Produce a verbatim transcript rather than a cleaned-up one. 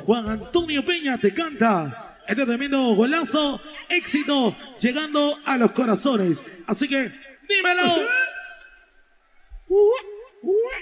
Juan Antonio Peña te canta este tremendo golazo, éxito, llegando a los corazones. Así que, dímelo.